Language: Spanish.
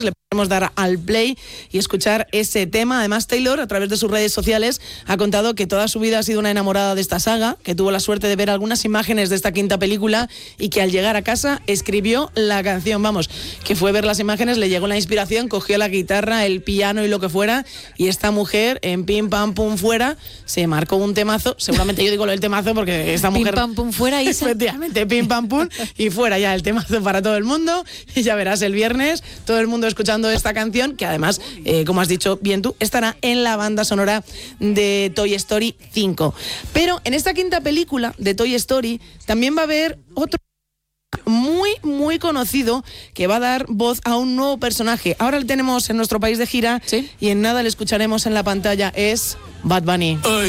Le podemos dar al play y escuchar ese tema. Además, Taylor, a través de sus redes sociales, ha contado que toda su vida ha sido una enamorada de esta saga, que tuvo la suerte de ver algunas imágenes de esta quinta película y que al llegar a casa escribió la canción. Vamos, que fue ver las imágenes, le llegó la inspiración, cogió la guitarra, el piano y lo que fuera, y esta mujer, en pim pam pum fuera, se marcó un temazo. Seguramente yo digo lo del temazo porque esta mujer... Pim pam pum fuera, Isa. Efectivamente, pim pam pum y fuera ya el temazo para todo el mundo. Y ya verás, el viernes todo el mundo escuchando esta canción, que además, como has dicho bien tú, estará en la banda sonora de Toy Story 5. Pero en esta quinta película de Toy Story también va a haber otro muy conocido que va a dar voz a un nuevo personaje. Ahora lo tenemos en nuestro país de gira, ¿sí? Y en nada le escucharemos en la pantalla. Es Bad Bunny.